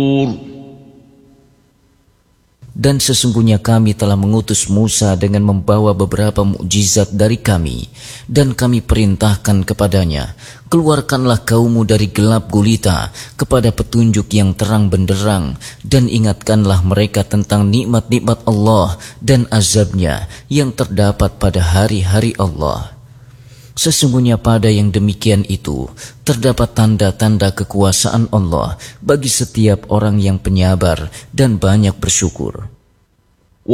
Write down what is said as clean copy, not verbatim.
Dan sesungguhnya kami telah mengutus Musa dengan membawa beberapa mukjizat dari kami, dan kami perintahkan kepadanya, keluarkanlah kaummu dari gelap gulita kepada petunjuk yang terang benderang, dan ingatkanlah mereka tentang nikmat-nikmat Allah dan azabnya yang terdapat pada hari-hari Allah. Sesungguhnya pada yang demikian itu terdapat tanda-tanda kekuasaan Allah bagi setiap orang yang penyabar dan banyak bersyukur.